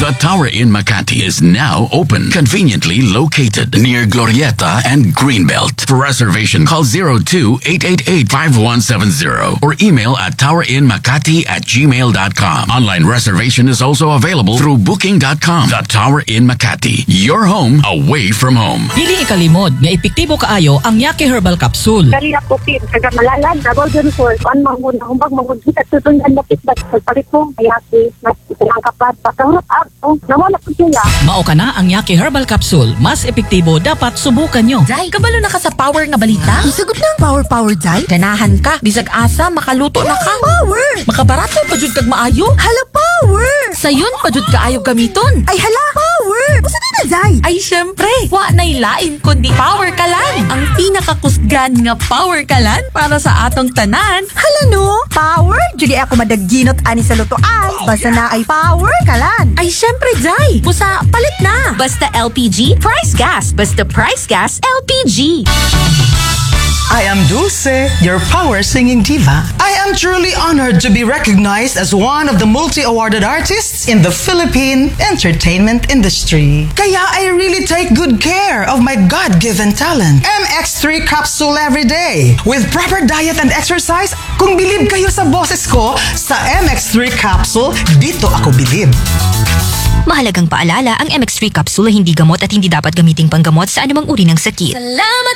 The Tower in Makati is now open, conveniently located near Glorieta and Greenbelt. For reservation, call 02-888-5170 or email at towerinmakati@gmail.com. Online reservation is also available through booking.com. The Tower in Makati, your home away from home. Dili ikalimod nga epektibo kaayo ang Yake Herbal Capsule. Dali na po, Pim. Taga Malalag, Davao del Sur. Kuan manguna, humbag manguna. Tutundan na kitbat. Pagpalit mo, Yake. Mas ilang kapat. Pagkahurap ako. Nawala po siya. Mao ka na ang Yake Herbal Capsule. Mas epektibo, dapat subukan nyo. Jai, kabalo na ka sa power nga balita? Isagot na ang power, Jai. Ganahan ka. Bisag asa, makaluto na ka. Power! Makabarato pa jud kag maayo. Hala, power! Sayon pa jud kaayo gamiton. Ay hala, power! Usa na Jai? Ay syempre, wa nay lain kundi power kalan. Ang pinakakusgan nga power kalan para sa atong tanan. Hala no? Power? Judi ako madagginot ani sa lutoan. Basta na ay power kalan. Ay syempre, Jai. Busa palit na. Basta LPG, Price Gas. Basta Price Gas, LPG. I am Dulce, your power singing diva. I am truly honored to be recognized as one of the multi-awarded artists in the Philippine entertainment industry. Kaya I really take good care of my God-given talent. MX3 capsule every day. With proper diet and exercise, kung bilib kayo sa boses ko, sa MX3 capsule, dito ako bilib. Mahalagang paalala, ang MX3 capsule ay hindi gamot at hindi dapat gamiting panggamot sa anumang uri ng sakit. Salamat